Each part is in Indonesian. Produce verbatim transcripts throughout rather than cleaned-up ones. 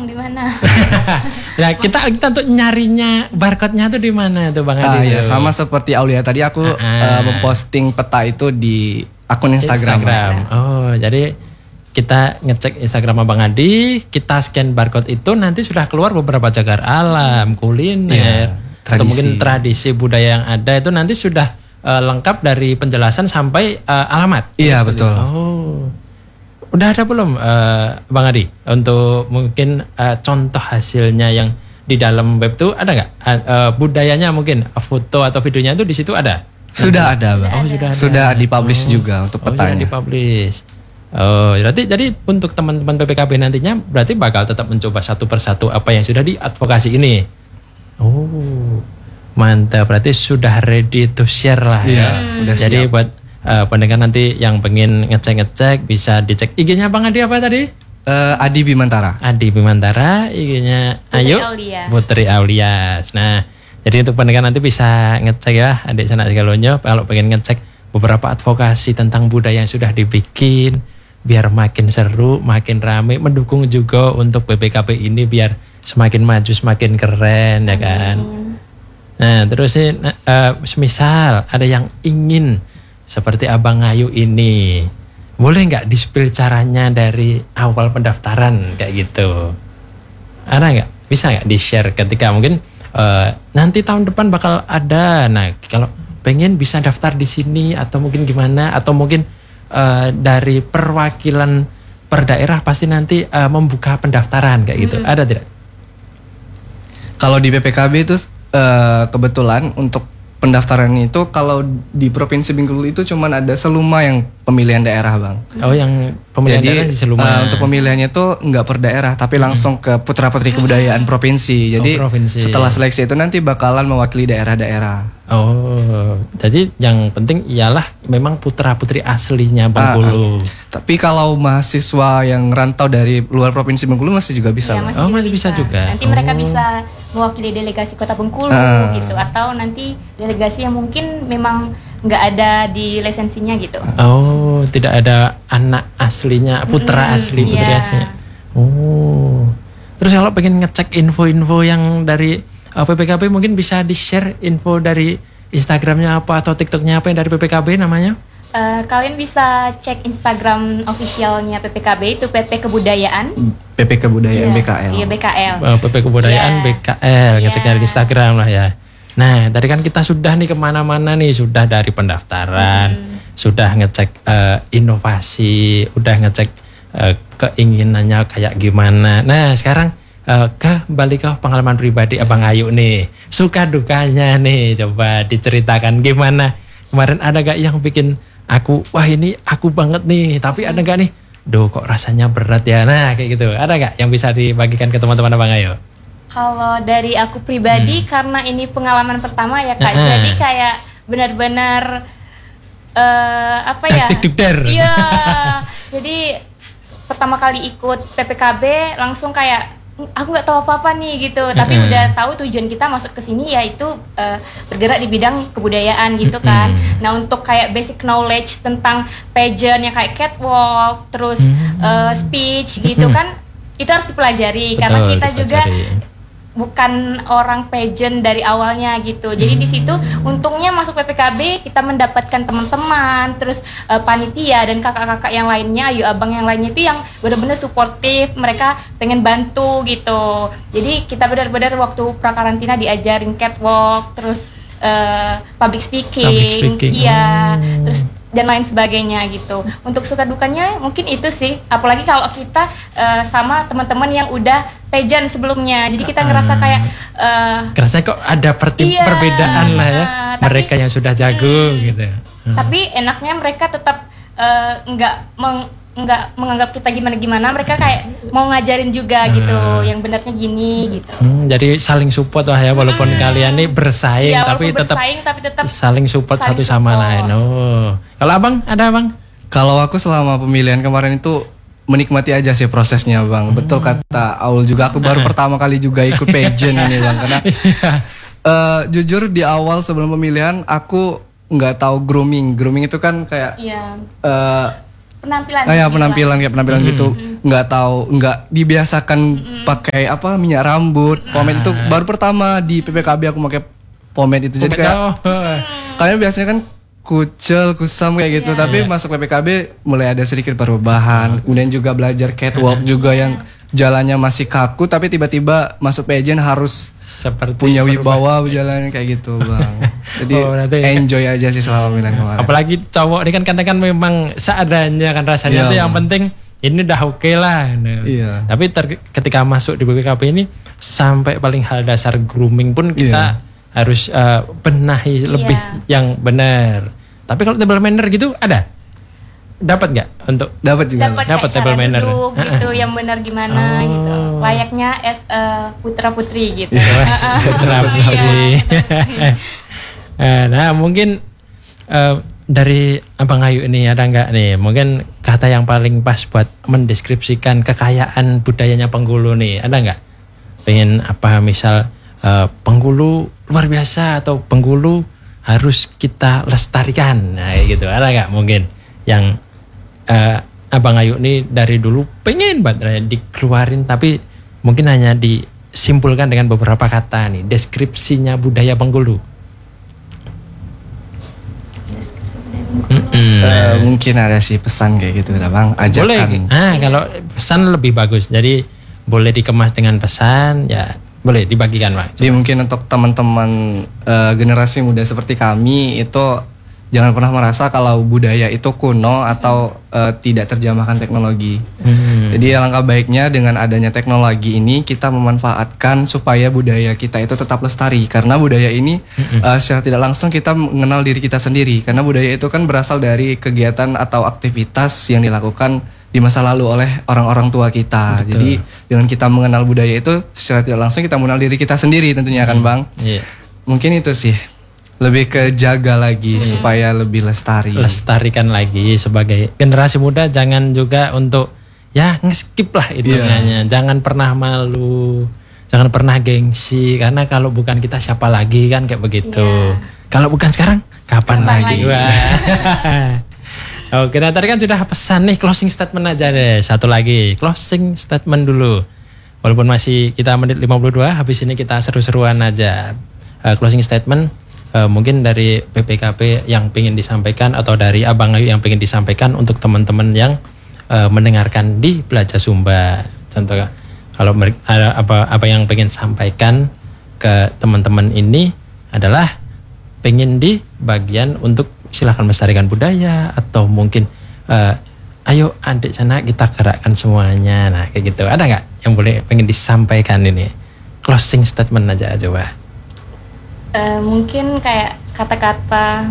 bang di mana? Ya kita kita untuk nyarinya barcode-nya tuh di mana tuh Bang Ah, Adi? ya, sama seperti Aulia tadi aku Ah, ah. uh, memposting peta itu di akun Instagram. Instagram. Oh, jadi kita ngecek Instagram Abang Adi, kita scan barcode itu nanti sudah keluar beberapa cagar alam, kuliner, Iya, atau tradisi. mungkin tradisi budaya yang ada itu nanti sudah uh, lengkap dari penjelasan sampai uh, alamat. Iya, betul. Oh. Udah ada belum uh, Bang Adi untuk mungkin uh, contoh hasilnya yang di dalam web tuh ada nggak? Uh, uh, budayanya mungkin uh, foto atau videonya itu di situ ada? Sudah ada, Bang. Oh, sudah ada. Sudah dipublish Oh. juga untuk Oh, sudah petanya. dipublish. Oh, berarti jadi untuk teman-teman P P K B nantinya berarti bakal tetap mencoba satu persatu apa yang sudah diadvokasi ini. Oh, mantap. Berarti sudah ready to share lah Iya, ya. udah Jadi siap. buat uh, pendengar nanti yang pengen ngecek-ngecek bisa dicek I G-nya Bang Adi apa tadi? Eh, Adi Bimantara. Adi Bimantara, I G-nya Putri Ayu Aulia. Putri Aulias. Nah, jadi untuk pendengar nanti bisa ngecek ya, adik sanak segalonyo kalau pengen ngecek beberapa advokasi tentang budaya yang sudah dibikin, biar makin seru, makin rame, mendukung juga untuk P P K B ini biar semakin maju, semakin keren ya kan. Nah, terus nih, uh, semisal ada yang ingin seperti Abang Ayu ini, boleh nggak di-spill caranya dari awal pendaftaran kayak gitu? Ada nggak? Bisa nggak di-share ketika mungkin uh, nanti tahun depan bakal ada. Nah, kalau pengen bisa daftar di sini atau mungkin gimana? Atau mungkin uh, dari perwakilan per daerah pasti nanti uh, membuka pendaftaran kayak gitu. Ada tidak? Kalau di P P K B itu eh, kebetulan untuk pendaftaran itu kalau di Provinsi Bengkulu itu cuman ada Seluma yang pemilihan daerah, Bang. Oh, yang pemilihan daerah Jadi di Seluma. eh, untuk pemilihannya itu nggak per daerah tapi langsung ke putra putri kebudayaan provinsi. Jadi Oh, provinsi. setelah seleksi itu nanti bakalan mewakili daerah-daerah. Oh, jadi yang penting ialah memang putra putri aslinya Bengkulu. Tapi kalau mahasiswa yang rantau dari luar provinsi Bengkulu masih juga bisa, Iya, Bang. Oh, juga masih bisa juga. Nanti mereka Oh. bisa mewakili delegasi Kota Bengkulu Ah. gitu, atau nanti delegasi yang mungkin memang nggak ada di lisensinya gitu. Oh, tidak ada anak aslinya, putra Mm-mm, asli, putri iya. aslinya. Oh, terus kalau pengen ngecek info-info yang dari uh, P P K B mungkin bisa di-share info dari Instagramnya apa atau TikToknya apa yang dari P P K B namanya? Eh, kalian bisa cek Instagram officialnya P P K B itu P P Kebudayaan. P P Kebudayaan Iya, B K L. Iya B K L. Uh, P P Kebudayaan Iya. B K L, ngecek Iya. dari Instagram lah ya. Nah, tadi kan kita sudah nih kemana-mana nih, sudah dari pendaftaran, sudah ngecek uh, inovasi, udah ngecek uh, keinginannya kayak gimana. Nah, sekarang uh, kembali ke pengalaman pribadi Abang Ayu nih, suka dukanya nih, coba diceritakan gimana. Kemarin ada gak yang bikin aku, wah ini aku banget nih, tapi ada gak nih, duh kok rasanya berat ya, nah kayak gitu. Ada gak yang bisa dibagikan ke teman-teman Abang Ayu? Kalau dari aku pribadi karena ini pengalaman pertama ya Kak, Nah, jadi kayak benar-benar eh apa ya? Deg-deg-der. Iya. Jadi pertama kali ikut P P K B langsung kayak aku nggak tahu apa-apa nih gitu, tapi Mm-mm. udah tahu tujuan kita masuk ke sini yaitu eh, bergerak di bidang kebudayaan gitu kan. Mm-mm. Nah, untuk kayak basic knowledge tentang pageant yang kayak catwalk, terus eh, speech gitu Mm-mm. kan itu harus dipelajari karena Betul, kita juga dipelajari. bukan orang pageant dari awalnya gitu. Jadi di situ untungnya masuk P P K B kita mendapatkan teman-teman, terus eh, panitia dan kakak-kakak yang lainnya, ayu abang yang lainnya itu yang benar-benar suportif, mereka pengen bantu gitu. Jadi kita benar-benar waktu prakarantina diajarin catwalk, terus eh, public speaking, Public speaking. iya, Oh. terus dan lain sebagainya gitu. Untuk suka dukanya mungkin itu sih. Apalagi kalau kita eh, sama teman-teman yang udah pageant sebelumnya. Jadi kita ngerasa kayak eh, Kerasa kok ada pertim- Iya, perbedaan lah ya, tapi- mereka yang sudah jago gitu. Hmm. tapi enaknya mereka tetap eh, nggak meng- nggak menganggap kita gimana-gimana. Mereka kayak mau ngajarin juga gitu. Yang benarnya gini gitu. Hmm, jadi saling support lah ya, walaupun kalian nih bersaing Iya, tapi walaupun tetap bersaing tapi tetap saling support saling satu sama support. lain. Oh, kalau abang ada abang? Kalau aku selama pemilihan kemarin itu menikmati aja sih prosesnya, Bang. Betul kata Aul juga, aku baru pertama kali juga ikut pageant ini, Bang. Karena eh, jujur di awal sebelum pemilihan aku nggak tahu grooming. Grooming itu kan kayak iya. eh, penampilan. Ah ya penampilan kayak penampilan Hmm. gitu, nggak tahu, nggak dibiasakan pakai apa minyak rambut, pomade itu baru pertama di P P K B aku pakai pomade itu. Jadi kayak Oh, kalian biasanya kan kucel, kusam kayak gitu, tapi masuk P P K B mulai ada sedikit perubahan. Kemudian juga belajar catwalk juga yang jalannya masih kaku, tapi tiba-tiba masuk pageant harus seperti punya wibawa jalannya kayak gitu bang. Jadi Oh, berarti- enjoy aja sih selama Milan kemarin. apalagi cowok ini kan kadang kan memang seadanya kan rasanya Iya. tuh yang penting ini udah oke lah. Nah, Iya. Tapi ter- ketika masuk di B P K P ini sampai paling hal dasar grooming pun kita harus eh, benahi lebih yang benar. Tapi kalau table manner gitu ada? Dapat nggak untuk Dapat juga. Dapat Dapat kayak cara table manner. duduk gitu yang benar gimana Oh. gitu. Layaknya as a putra putri gitu. Yes, putra-putri. Eh, nah mungkin eh, dari Abang Ayu ini ada nggak nih mungkin kata yang paling pas buat mendeskripsikan kekayaan budayanya Penggulu nih, ada nggak? Pengen apa misal eh, Penggulu luar biasa atau Penggulu harus kita lestarikan, nah kayak gitu, ada nggak mungkin yang eh, Abang Ayu nih dari dulu pengen banget dikeluarin tapi mungkin hanya disimpulkan dengan beberapa kata nih deskripsinya budaya Penggulu. Mm-mm. Eh, mungkin ada sih pesan kayak gitu lah bang, Boleh. ajakan. Ah, kalau pesan lebih bagus. Jadi boleh dikemas dengan pesan, ya boleh dibagikan, Pak. Jadi mungkin untuk teman-teman eh, generasi muda seperti kami itu jangan pernah merasa kalau budaya itu kuno atau eh, tidak terjamahkan teknologi. Hmm. Jadi alangkah baiknya dengan adanya teknologi ini kita memanfaatkan supaya budaya kita itu tetap lestari, karena budaya ini eh, secara tidak langsung kita mengenal diri kita sendiri, karena budaya itu kan berasal dari kegiatan atau aktivitas yang dilakukan di masa lalu oleh orang-orang tua kita. Betul. Jadi dengan kita mengenal budaya itu secara tidak langsung kita mengenal diri kita sendiri tentunya kan bang. Iya. Mungkin itu sih, lebih ke jaga lagi supaya lebih lestari. Lestarikan lagi sebagai generasi muda, jangan juga untuk ya ngeskip lah hitungannya. Jangan pernah malu, jangan pernah gengsi, karena kalau bukan kita siapa lagi kan kayak begitu. Kalau bukan sekarang kapan, Kapan lagi? lagi? Wah. Oke, nah tadi kan sudah pesan nih, closing statement aja deh. Satu lagi, closing statement dulu. Walaupun masih kita menit lima puluh dua, habis ini kita seru-seruan aja. Eh, closing statement eh, mungkin dari P P K P yang pengen disampaikan atau dari Abang Ayu yang pengen disampaikan untuk teman-teman yang eh, mendengarkan di Belajar Sumba. Contoh kalau mer- ada apa apa yang pengen sampaikan ke teman-teman ini adalah pengen di bagian untuk silahkan melestarikan budaya atau mungkin eh, ayo adik sana kita gerakkan semuanya, nah kayak gitu. Ada nggak yang boleh pengen disampaikan ini? Closing statement aja coba. Eh, mungkin kayak kata-kata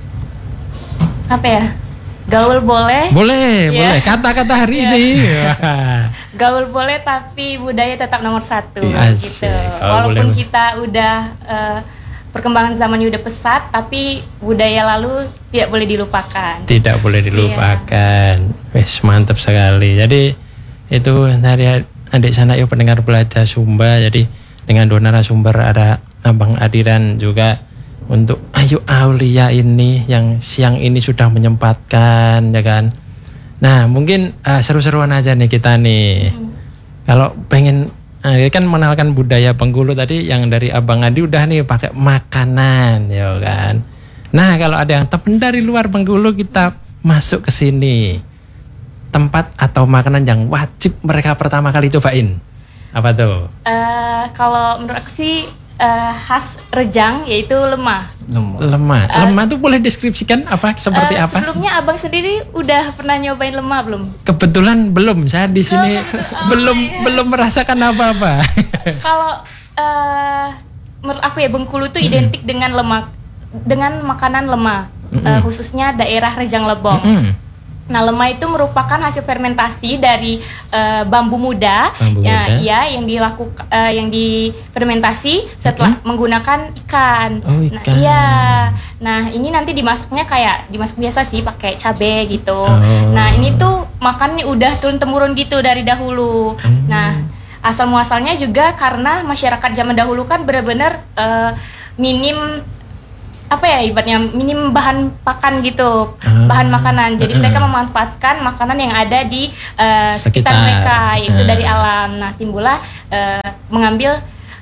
apa ya? Gaul boleh, Boleh, Iya. boleh. Kata-kata hari Iya. ini. Wah. gaul boleh tapi budaya tetap nomor satu Asik. gitu. Gaul Walaupun boleh. kita udah eh, perkembangan zamannya udah pesat, tapi budaya lalu tidak boleh dilupakan. Tidak boleh dilupakan. Wes mantap sekali. Jadi itu dari adik sana yuk pendengar Belajar Sumba. Jadi dengan dua narasumber ada Abang Adiran juga untuk Ayu Aulia ini yang siang ini sudah menyempatkan ya kan. Nah mungkin uh, seru-seruan aja nih kita nih. Hmm. Kalau pengen uh, kan mengenalkan budaya Penggulu tadi yang dari Abang Adi udah nih pakai makanan ya kan. Nah kalau ada yang temen dari luar Penggulu kita masuk ke sini, tempat atau makanan yang wajib mereka pertama kali cobain apa tuh? Eh, kalau menurut aku sih eh, khas Rejang yaitu lemah. Lemah. Lemah. Lemah tuh boleh deskripsikan apa seperti Eh, apa? Sebelumnya abang sendiri udah pernah nyobain lemah belum? Kebetulan belum, saya di sini Oh, belum iya. belum merasakan apa-apa. Kalau eh, menurut aku ya Bengkulu tuh identik dengan lemak, dengan makanan lemah, eh, khususnya daerah Rejang Lebong. Mm. Nah, lemah itu merupakan hasil fermentasi dari eh, bambu muda, Bambu ya, muda. iya, yang dilakukan, yang difermentasi setelah menggunakan ikan. Oh, Nah, ikan. iya. Nah, ini nanti dimasaknya kayak dimasak biasa sih, pakai cabai gitu. Oh. Nah, ini tuh makan nih udah turun temurun gitu dari dahulu. Hmm. Nah, asal muasalnya juga karena masyarakat zaman dahulu kan benar-benar eh, minim apa ya ibaratnya minim bahan pakan gitu, Ah. bahan makanan. Jadi mereka memanfaatkan makanan yang ada di uh, sekitar Sekitar. mereka, yaitu Ah. dari alam. Nah, timbullah uh, mengambil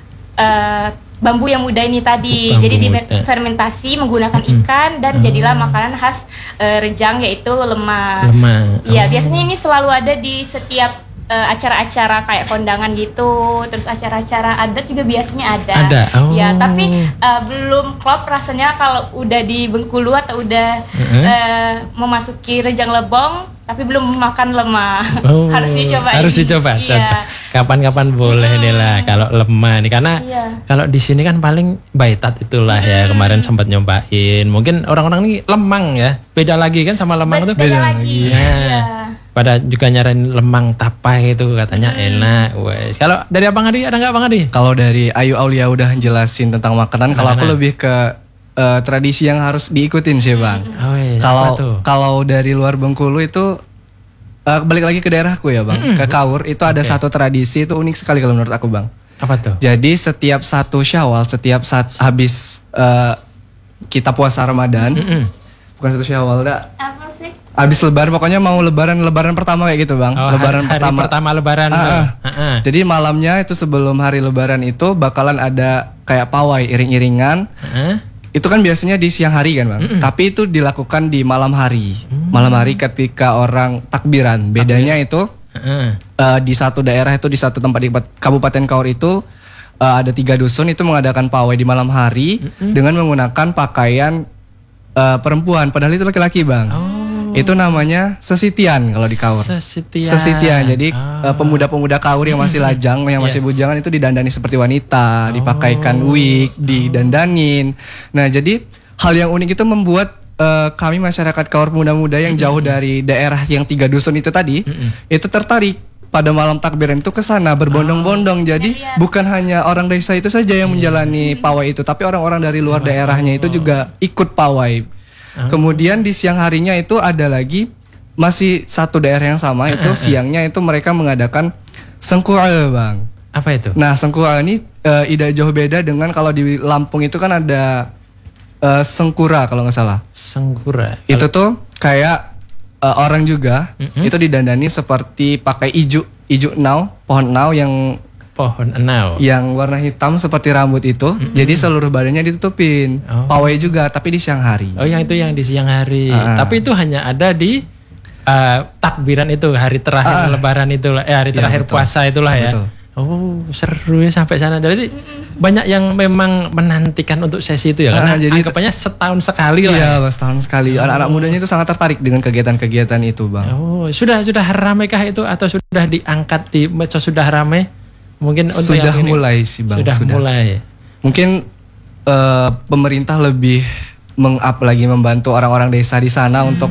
uh, bambu yang muda ini tadi. Bambu Jadi muda. difermentasi menggunakan ikan dan jadilah makanan khas uh, Rejang, yaitu lemang. Lemang. Iya, Oh. biasanya ini selalu ada di setiap uh, acara-acara kayak kondangan gitu, terus acara-acara adat juga biasanya ada. Ada, oh. Ya, tapi uh, belum klop rasanya kalau udah di Bengkulu atau udah Mm-hmm. uh, memasuki Rejang Lebong, tapi belum makan lemah. Oh, Harus dicoba. Harus dicoba. Iya. cocok. Kapan-kapan boleh nih lah kalau lemah nih, karena Iya. kalau di sini kan paling baitat itulah ya, kemarin sempat nyobain. Mungkin orang-orang ini lemang ya, beda lagi kan sama lemang Beda, tuh. beda lagi. Ya. Iya. Pada juga nyaranin lemang tapai itu katanya enak. Wes. Kalau dari Abang Adi ada nggak Abang Adi? Kalau dari Ayu Aulia udah jelasin tentang makanan, kalau aku Makanan. lebih ke eh, tradisi yang harus diikutin sih bang. Oh, iya. Kalau Apa tuh? kalau dari luar Bengkulu itu eh, balik lagi ke daerahku ya bang, ke Kaur itu ada Oke. satu tradisi itu unik sekali kalau menurut aku bang. Apa tuh? Jadi setiap satu Syawal, setiap saat habis eh, kita puasa Ramadan, Mm-mm. bukan satu Syawal, dah. Apa sih? Habis Lebaran, pokoknya mau Lebaran Lebaran pertama kayak gitu bang. Oh, lebaran hari, hari pertama. pertama Lebaran. Ah, tuh. ah. Ah, ah. Jadi malamnya itu sebelum hari Lebaran itu bakalan ada kayak pawai iring-iringan. Ah. Itu kan biasanya di siang hari kan bang. Tapi itu dilakukan di malam hari. Mm. Malam hari ketika orang takbiran. Bedanya itu Ah. eh, di satu daerah itu di satu tempat di Kabupaten Kaur itu eh, ada tiga dusun itu mengadakan pawai di malam hari dengan menggunakan pakaian eh, perempuan. Padahal itu laki-laki bang. Itu namanya sesitian kalau di Kaur. Sesitian. Sesitian. Jadi Ah. eh, pemuda-pemuda Kaur yang masih lajang, yang masih bujangan itu didandani seperti wanita, dipakaikan wig, didandanin. Nah, jadi hal yang unik itu membuat eh, kami masyarakat Kaur muda-muda yang jauh dari daerah yang tiga dusun itu tadi, itu tertarik pada malam takbiran itu ke sana berbondong-bondong. Jadi bukan hanya orang desa itu saja yang menjalani pawai itu, tapi orang-orang dari luar daerahnya itu juga ikut pawai. Kemudian di siang harinya itu ada lagi masih satu daerah yang sama itu siangnya itu mereka mengadakan sengkura bang. Apa itu? Nah sengkura ini eh, tidak jauh beda dengan kalau di Lampung itu kan ada eh, sengkura kalau nggak salah. Sengkura. Itu tuh kayak eh, orang juga itu didandani seperti pakai ijuk ijuk nau pohon nau yang Pohon enau. yang warna hitam seperti rambut itu. Jadi seluruh badannya ditutupin. Oh. Pawai juga tapi di siang hari. Oh, yang itu yang di siang hari. Ah. Tapi itu hanya ada di uh, takbiran itu, hari terakhir Lebaran itulah, eh hari Iya, terakhir betul. puasa itulah ya. Betul. Oh, seru ya sampai sana. Jadi banyak yang memang menantikan untuk sesi itu ya, Ah, karena jadi itu- anggapannya setahun sekali lah. Iya, Mas, tahun sekali. Anak-anak mudanya itu sangat tertarik dengan kegiatan-kegiatan itu, Bang. Oh, sudah sudah ramai-kah itu atau sudah diangkat di medsos, sudah ramai? Mungkin untuk Sudah yang ini? mulai sih, Bang. Sudah, mulai. Mungkin eh, pemerintah lebih meng-up lagi membantu orang-orang desa di sana untuk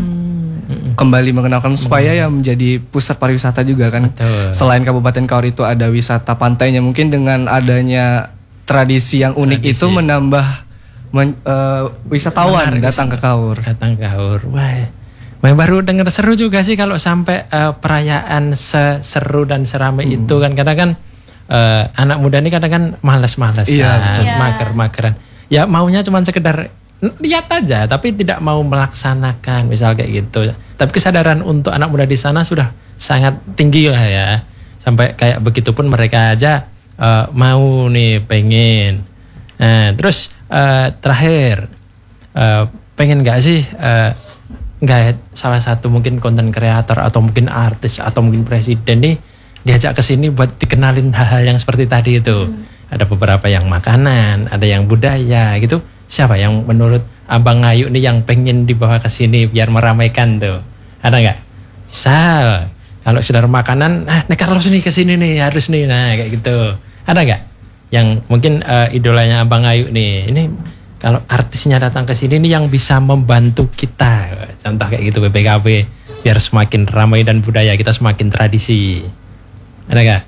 kembali mengenalkan supaya ya menjadi pusat pariwisata juga kan. Betul. Selain Kabupaten Kaur itu ada wisata pantainya, mungkin dengan adanya tradisi yang unik Tradisi. itu menambah men- eh, wisatawan Menarik datang ke Kaur. Datang ke Kaur. Wah. Wah, baru dengar seru juga sih kalau sampai eh, perayaan seseru dan seramai Hmm. itu kan, kadang kan eh, anak muda ini kadang kan malas-malasan, Iya, betul. Iya. mager-mageran. Ya maunya cuma sekedar lihat aja tapi tidak mau melaksanakan misal kayak gitu. Tapi kesadaran untuk anak muda di sana sudah sangat tinggi lah ya. Sampai kayak begitupun mereka aja eh, mau nih pengen. Nah, terus eh, terakhir eh, pengen nggak sih eh, nggak salah satu mungkin konten kreator atau mungkin artis atau mungkin presiden nih diajak ke sini buat dikenalin hal-hal yang seperti tadi itu. Ada beberapa yang makanan, ada yang budaya gitu. Siapa yang menurut Abang Ayu nih yang pengen dibawa ke sini biar meramaikan tuh? Ada nggak? Misal kalau saudara makanan, ah nek Carlos nih ke sini nih harus nih, nah kayak gitu. Ada nggak? Yang mungkin eh, idolanya Abang Ayu nih, ini kalau artisnya datang ke sini nih yang bisa membantu kita, contoh kayak gitu B P K B, biar semakin ramai dan budaya kita semakin tradisi. Ada nggak?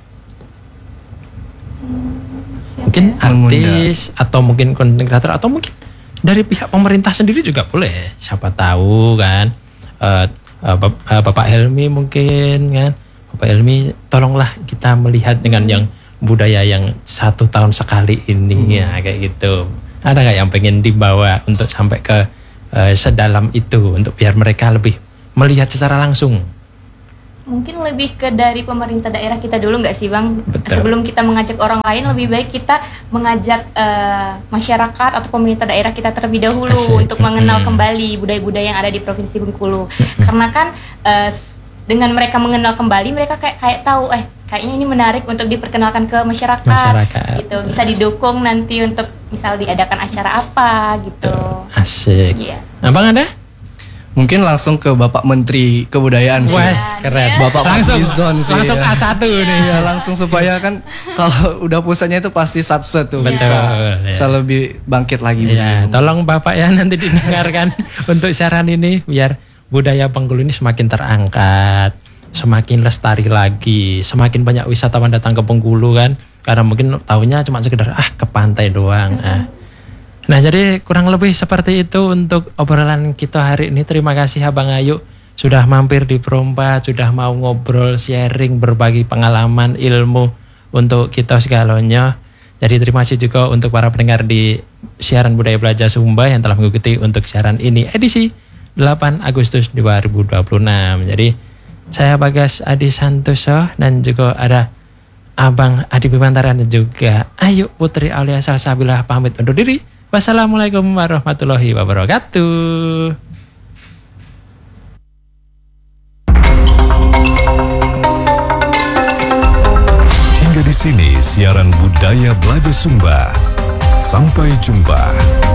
Mungkin artis atau mungkin konten kreator atau mungkin dari pihak pemerintah sendiri juga boleh. Siapa tahu kan, eh, eh, Bap- eh, Bapak Helmi mungkin kan, Bapak Helmi tolonglah kita melihat dengan yang budaya yang satu tahun sekali ini ya kayak gitu. Ada nggak yang pengen dibawa untuk sampai ke uh, sedalam itu untuk biar mereka lebih melihat secara langsung? Mungkin lebih ke dari pemerintah daerah kita dulu nggak sih Bang? Betul. Sebelum kita mengajak orang lain, lebih baik kita mengajak uh, masyarakat atau pemerintah daerah kita terlebih dahulu Asik. untuk mengenal Hmm. kembali budaya-budaya yang ada di Provinsi Bengkulu. Karena kan uh, s- dengan mereka mengenal kembali, mereka kayak kayak tahu eh kayaknya ini menarik untuk diperkenalkan ke masyarakat, Masyarakat. gitu. Bisa didukung nanti untuk misal diadakan acara apa gitu. Asik. Iya. Nah, Bang ada? Mungkin langsung ke Bapak Menteri Kebudayaan sih. Wes, keren. Bapak langsung, Fadlizon sih, langsung ya. A satu nih. Iya, langsung supaya kan kalau udah pusatnya itu pasti satset tuh Betul, bisa ya. bisa lebih bangkit lagi. Ya, tolong Bapak ya nanti didengarkan untuk siaran ini biar budaya Bengkulu ini semakin terangkat, semakin lestari lagi, semakin banyak wisatawan datang ke Bengkulu kan. Karena mungkin taunya cuma sekedar ah ke pantai doang. Ah. Nah, jadi kurang lebih seperti itu untuk obrolan kita hari ini. Terima kasih Abang Ayu sudah mampir di Perompa, sudah mau ngobrol, sharing, berbagi pengalaman, ilmu untuk kita segalanya. Jadi terima kasih juga untuk para pendengar di siaran Budaya Belajar Sumba yang telah mengikuti untuk siaran ini edisi delapan Agustus dua ribu dua puluh enam. Jadi saya Bagas Adi Santoso dan juga ada Abang Adi Bimantara dan juga Ayu Putri Aulia Salsabilah pamit undur diri. Wassalamualaikum warahmatullahi wabarakatuh. Hingga di sini siaran Budaya Belajar Sumba. Sampai jumpa.